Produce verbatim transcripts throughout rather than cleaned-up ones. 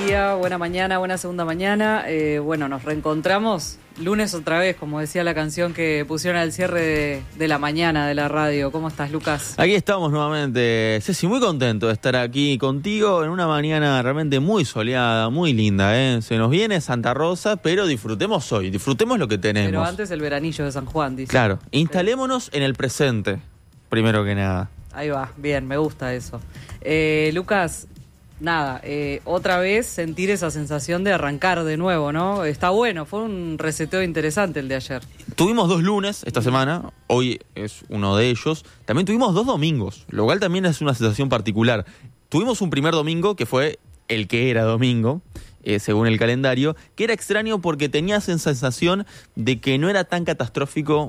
día, buena mañana, buena segunda mañana. Eh, bueno, nos reencontramos lunes otra vez, como decía la canción que pusieron al cierre de, de la mañana de la radio. ¿Cómo estás, Lucas? Aquí estamos nuevamente, Ceci, muy contento de estar aquí contigo en una mañana realmente muy soleada, muy linda, ¿eh? Se nos viene Santa Rosa, pero disfrutemos hoy, disfrutemos lo que tenemos. Pero antes el veranillo de San Juan, dice. Claro, instalémonos en el presente, primero que nada. Ahí va, bien, me gusta eso. Eh, Lucas, nada, eh, otra vez sentir esa sensación de arrancar de nuevo, ¿no? Está bueno, fue un reseteo interesante el de ayer. Tuvimos dos lunes esta semana, hoy es uno de ellos. También tuvimos dos domingos, lo cual también es una sensación particular. Tuvimos un primer domingo que fue el que era domingo, eh, según el calendario, que era extraño porque tenía esa sensación de que no era tan catastrófico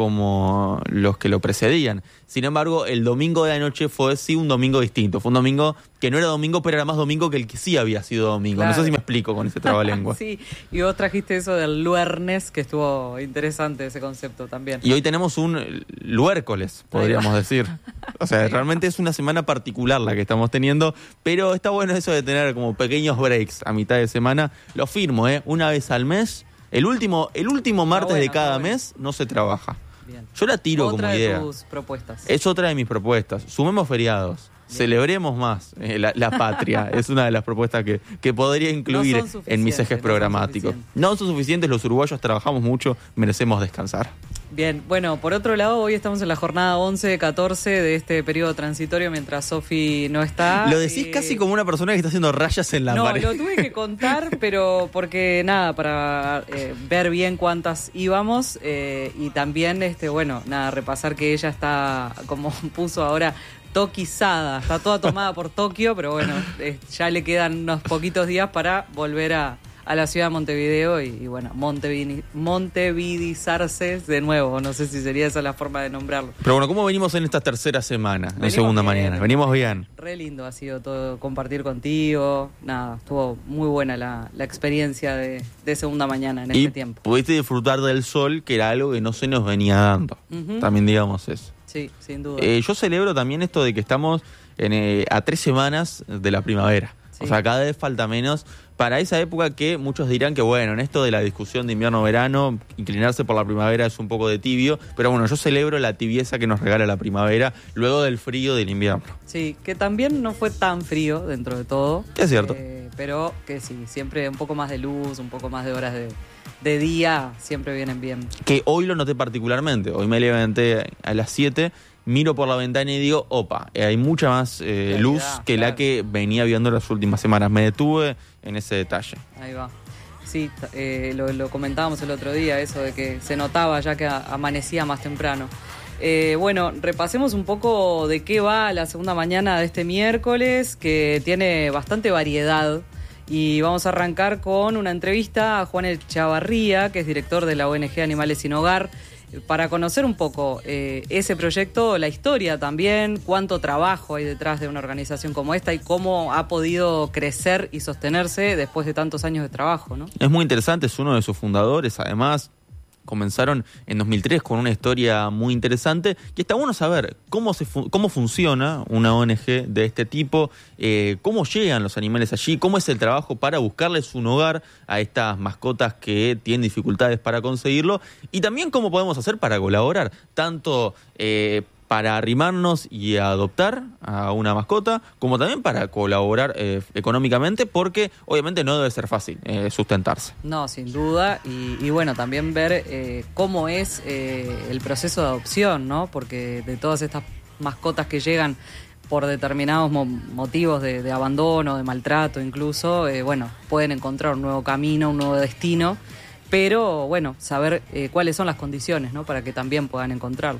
como los que lo precedían. Sin embargo, el domingo de la noche fue sí un domingo distinto. Fue un domingo que no era domingo, pero era más domingo que el que sí había sido domingo. Claro. No sé si me explico con ese trabalengua. Sí, y vos trajiste eso del luernes, que estuvo interesante ese concepto también. Y hoy tenemos un luércoles, podríamos decir. O sea, realmente es una semana particular la que estamos teniendo, pero está bueno eso de tener como pequeños breaks a mitad de semana. Lo firmo, ¿eh? Una vez al mes. El último, el último martes bueno, de cada bueno. mes no se trabaja. Bien. Yo la tiro otra como idea. Otra de tus propuestas. Es otra de mis propuestas. Sumemos feriados. Bien. Celebremos más eh, la, la patria. Es una de las propuestas que, que podría incluir no en mis ejes programáticos. No son, no son suficientes. Los uruguayos trabajamos mucho. Merecemos descansar. Bien, bueno, por otro lado, hoy estamos en la jornada once catorce de este periodo transitorio mientras Sofi no está. Lo decís eh... casi como una persona que está haciendo rayas en la no, pared. No, lo tuve que contar, pero porque nada, para eh, ver bien cuántas íbamos eh, y también, este, bueno, nada, repasar que ella está, como puso ahora, toquizada, está toda tomada por Tokio, pero bueno, eh, ya le quedan unos poquitos días para volver a... a la ciudad de Montevideo y, y bueno, Montevid- montevidizarse de nuevo. No sé si sería esa la forma de nombrarlo. Pero bueno, ¿cómo venimos en esta tercera semana, venimos en segunda bien, mañana? Venimos bien. Re lindo ha sido todo compartir contigo. Nada, estuvo muy buena la, la experiencia de, de segunda mañana en y este tiempo. Pudiste disfrutar del sol, que era algo que no se nos venía dando. Uh-huh. También digamos eso. Sí, sin duda. Eh, yo celebro también esto de que estamos en, eh, a tres semanas de la primavera. Sí. O sea, cada vez falta menos para esa época que muchos dirán que, bueno, en esto de la discusión de invierno-verano, inclinarse por la primavera es un poco de tibio, pero bueno, yo celebro la tibieza que nos regala la primavera luego del frío del invierno. Sí, que también no fue tan frío dentro de todo. Es cierto. Eh, pero que sí, siempre un poco más de luz, un poco más de horas de, de día, siempre vienen bien. Que hoy lo noté particularmente, hoy me levanté a las siete, miro por la ventana y digo, opa, eh, hay mucha más eh, Realidad, luz que claro. la que venía viendo las últimas semanas. Me detuve en ese detalle. Ahí va. Sí, eh, lo, lo comentábamos el otro día, eso de que se notaba ya que a, amanecía más temprano. Eh, bueno, repasemos un poco de qué va la segunda mañana de este miércoles, que tiene bastante variedad. Y vamos a arrancar con una entrevista a Juan Echavarría, que es director de la O N G Animales Sin Hogar, para conocer un poco eh, ese proyecto, la historia también, cuánto trabajo hay detrás de una organización como esta y cómo ha podido crecer y sostenerse después de tantos años de trabajo, ¿no? Es muy interesante, es uno de sus fundadores, además. Comenzaron en dos mil tres con una historia muy interesante y está bueno saber cómo se fu- cómo funciona una O N G de este tipo, eh, cómo llegan los animales allí, cómo es el trabajo para buscarles un hogar a estas mascotas que tienen dificultades para conseguirlo y también cómo podemos hacer para colaborar, tanto eh, para arrimarnos y adoptar a una mascota, como también para colaborar eh, económicamente, porque obviamente no debe ser fácil eh, sustentarse. No, sin duda, y, y bueno, también ver eh, cómo es eh, el proceso de adopción, ¿no? Porque de todas estas mascotas que llegan por determinados mo- motivos de, de abandono, de maltrato incluso, eh, bueno, pueden encontrar un nuevo camino, un nuevo destino, pero bueno, saber eh, cuáles son las condiciones, ¿no? Para que también puedan encontrarlo.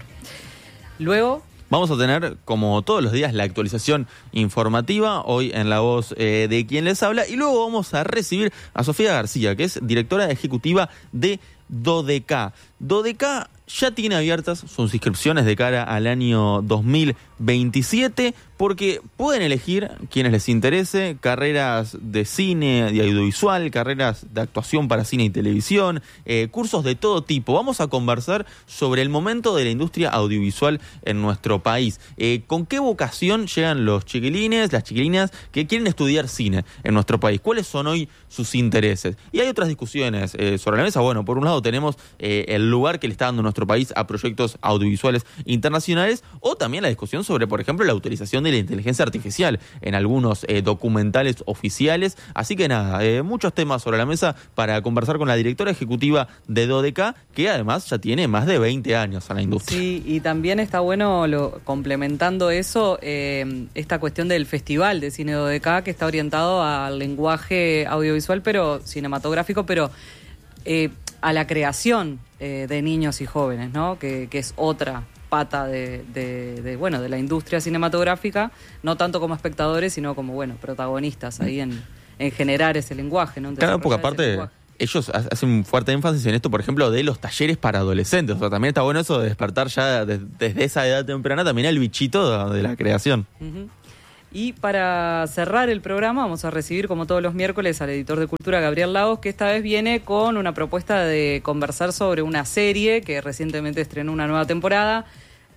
Luego vamos a tener, como todos los días, la actualización informativa, hoy en la voz eh, de quien les habla, y luego vamos a recibir a Sofía García, que es directora ejecutiva de Dodeca. Dodeca ya tiene abiertas sus inscripciones de cara al año dos mil veintisiete, porque pueden elegir, quienes les interese, carreras de cine, de audiovisual, carreras de actuación para cine y televisión, eh, cursos de todo tipo. Vamos a conversar sobre el momento de la industria audiovisual en nuestro país. Eh, ¿Con qué vocación llegan los chiquilines, las chiquilinas que quieren estudiar cine en nuestro país? ¿Cuáles son hoy sus intereses? Y hay otras discusiones eh, sobre la mesa. Bueno, por un lado tenemos eh, el lugar que le está dando nuestro país a proyectos audiovisuales internacionales, o también la discusión sobre, por ejemplo, la utilización de la inteligencia artificial en algunos eh, documentales oficiales. Así que nada, eh, muchos temas sobre la mesa para conversar con la directora ejecutiva de D O D E C A, que además ya tiene más de veinte años en la industria. Sí, y también está bueno, lo, complementando eso, eh, esta cuestión del Festival de Cine D O D E C A, que está orientado al lenguaje audiovisual, pero cinematográfico, pero eh, a la creación eh, de niños y jóvenes, ¿no? Que, que es otra pata de, de, de, bueno, de la industria cinematográfica, no tanto como espectadores, sino como, bueno, protagonistas ahí en, en generar ese lenguaje, ¿no? Claro, porque aparte ellos hacen un fuerte énfasis en esto, por ejemplo, de los talleres para adolescentes. O sea, también está bueno eso de despertar ya de, desde esa edad temprana también el bichito de, de la creación. Uh-huh. Y para cerrar el programa vamos a recibir, como todos los miércoles, al editor de Cultura, Gabriel Lagos, que esta vez viene con una propuesta de conversar sobre una serie que recientemente estrenó una nueva temporada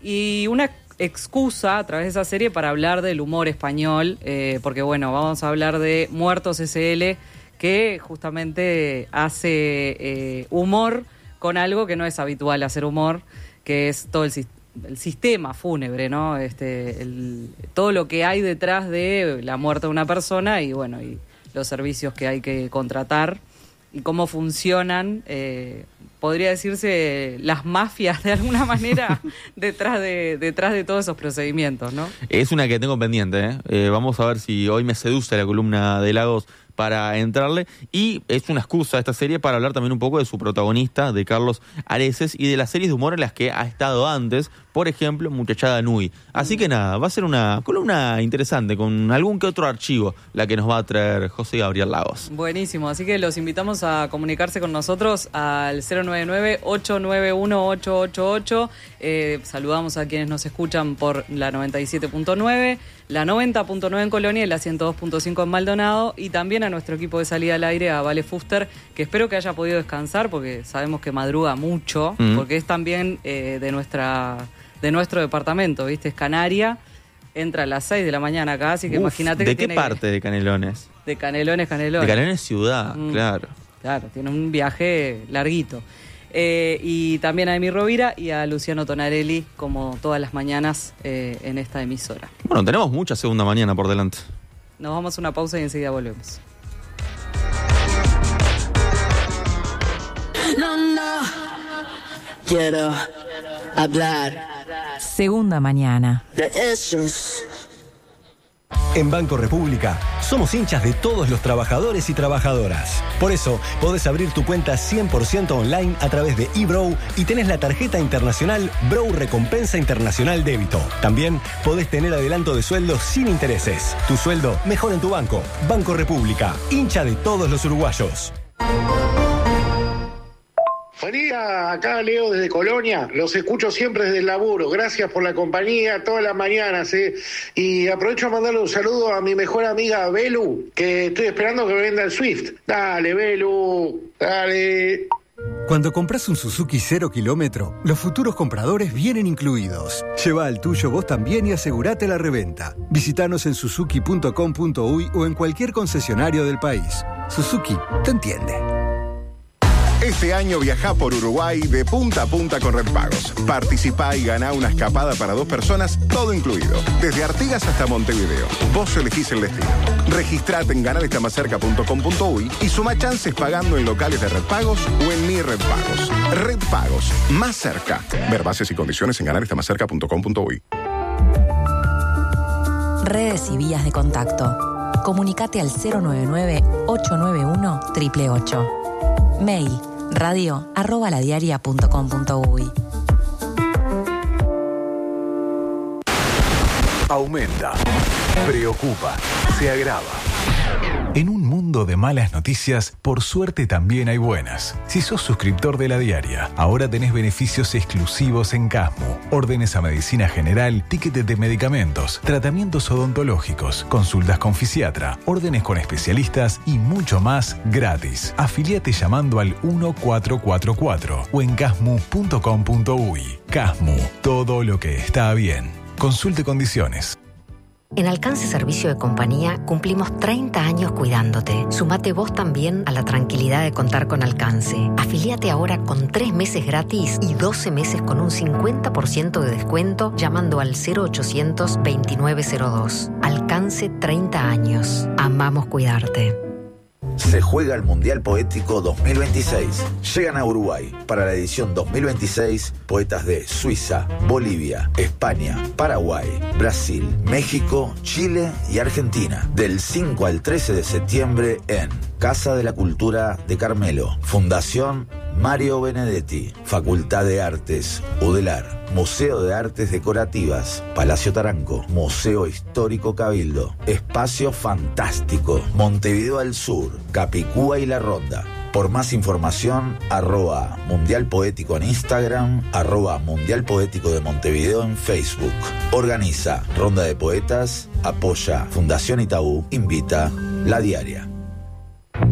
y una excusa a través de esa serie para hablar del humor español, eh, porque bueno, vamos a hablar de Muertos ese ele, que justamente hace eh, humor con algo que no es habitual hacer humor, que es todo el sistema. el sistema fúnebre, ¿no? Este, el, todo lo que hay detrás de la muerte de una persona y bueno, y los servicios que hay que contratar y cómo funcionan, eh, podría decirse, las mafias de alguna manera detrás de detrás de todos esos procedimientos, ¿no? Es una que tengo pendiente, ¿eh? Eh, vamos a ver si hoy me seduce la columna de Lagos para entrarle, y es una excusa esta serie para hablar también un poco de su protagonista, de Carlos Areces, y de las series de humor en las que ha estado antes, por ejemplo, Muchachada Nui. Así que nada, va a ser una columna interesante, con algún que otro archivo, la que nos va a traer José Gabriel Lagos. Buenísimo, así que los invitamos a comunicarse con nosotros al cero nueve nueve, ocho nueve uno, ocho ocho ocho. Eh, saludamos a quienes nos escuchan por la noventa y siete punto nueve, la noventa punto nueve en Colonia y la ciento dos punto cinco en Maldonado, y también a nuestro equipo de salida al aire, a Vale Fuster, que espero que haya podido descansar porque sabemos que madruga mucho, mm. porque es también eh, de nuestra de nuestro departamento, ¿viste? Es canaria, entra a las seis de la mañana acá, así que Uf, imagínate que ¿de qué tiene parte que... de Canelones? De Canelones, Canelones. De Canelones ciudad, mm. claro. Claro, tiene un viaje larguito. Eh, y también a Emi Rovira y a Luciano Tonarelli, como todas las mañanas eh, en esta emisora. Bueno, tenemos mucha segunda mañana por delante. Nos vamos a una pausa y enseguida volvemos. No, no, quiero hablar. Segunda mañana. De esos. En Banco República somos hinchas de todos los trabajadores y trabajadoras. Por eso podés abrir tu cuenta cien por ciento online a través de eBrow y tenés la tarjeta internacional Brow Recompensa Internacional Débito. También podés tener adelanto de sueldo sin intereses. Tu sueldo mejor en tu banco. Banco República, hincha de todos los uruguayos. Buen día, acá Leo desde Colonia, los escucho siempre desde el laburo, gracias por la compañía todas las mañanas, ¿eh? Y aprovecho a mandarle un saludo a mi mejor amiga Belu, que estoy esperando que me venda el Swift. Dale, Belu, dale. Cuando compras un Suzuki cero kilómetro, los futuros compradores vienen incluidos. Lleva el tuyo vos también y asegurate la reventa. Visítanos en suzuki punto com punto uy o en cualquier concesionario del país. Suzuki te entiende. Este año viajá por Uruguay de punta a punta con Redpagos. Participá y ganá una escapada para dos personas, todo incluido. Desde Artigas hasta Montevideo. Vos elegís el destino. Registrate en ganar está más cerca punto com punto uy y suma chances pagando en locales de Redpagos o en Mi Redpagos. Redpagos, más cerca. Ver bases y condiciones en ganar está más cerca punto com punto uy. Redes y vías de contacto. Comunicate al cero nueve nueve, ocho nueve uno, ocho ocho ocho. Mail radio arroba ladiaria punto com punto uy. Aumenta, preocupa, se agrava. En un mundo mundo de malas noticias, por suerte también hay buenas. Si sos suscriptor de La Diaria, ahora tenés beneficios exclusivos en Casmu. Órdenes a medicina general, tickets de medicamentos, tratamientos odontológicos, consultas con fisiatra, órdenes con especialistas y mucho más gratis. Afiliate llamando al uno cuatro cuatro cuatro o en casmu punto com punto uy. Casmu, todo lo que está bien. Consulte condiciones. En Alcance Servicio de Compañía cumplimos treinta años cuidándote. Sumate vos también a la tranquilidad de contar con Alcance. Afiliate ahora con tres meses gratis y doce meses con un cincuenta por ciento de descuento llamando al cero ochocientos veintinueve cero dos. Alcance treinta años. Amamos cuidarte. Se juega el Mundial Poético dos mil veintiséis. Llegan a Uruguay para la edición dos mil veintiséis poetas de Suiza, Bolivia, España, Paraguay, Brasil, México, Chile y Argentina. Del cinco al trece de septiembre en Casa de la Cultura de Carmelo. Fundación Mario Benedetti. Facultad de Artes Udelar. Museo de Artes Decorativas, Palacio Taranco, Museo Histórico Cabildo, Espacio Fantástico, Montevideo al Sur, Capicúa y La Ronda. Por más información, arroba Mundial Poético en Instagram, arroba Mundial Poético de Montevideo en Facebook. Organiza Ronda de Poetas, apoya Fundación Itaú, invita La Diaria.